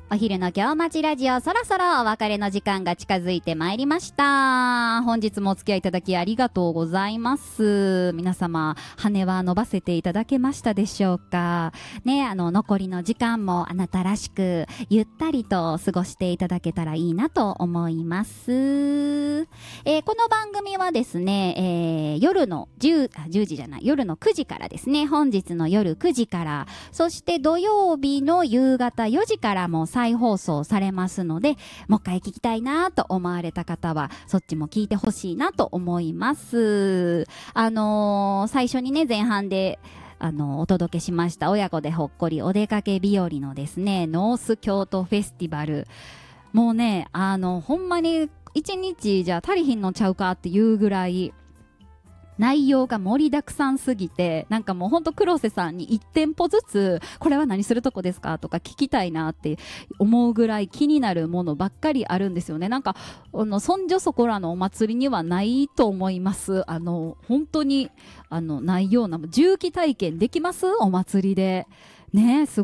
お昼の今日町ラジオ、そろそろお別れの時間が近づいてまいりました。本日もお付き合いいただきありがとうございます。皆様、羽は伸ばせていただけましたでしょうかね。残りの時間もあなたらしくゆったりと過ごしていただけたらいいなと思います。この番組はですね、夜の10時じゃない、夜の9時からですね、本日の夜9時から、そして土曜日の夕方4時からも再放送されますので、もう一回聞きたいなと思われた方はそっちも聞いてほしいなと思います。最初にね、前半でお届けしました親子でほっこりお出かけ日和のですね、ノース京都フェスティバル、もうね、ほんまに一日じゃ足りひんのちゃうかっていうぐらい内容が盛りだくさんすぎて、なんかもうほんと黒瀬さんに1店舗ずつこれは何するとこですかとか聞きたいなって思うぐらい気になるものばっかりあるんですよね。なんかそんじょそこらのお祭りにはないと思います。本当にないような重機体験できますお祭りでね。す